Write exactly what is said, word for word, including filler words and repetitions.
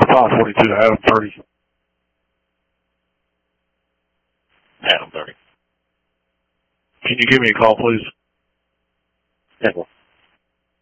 five forty-two, Adam thirty. Adam thirty. Can you give me a call, please? Yeah, well.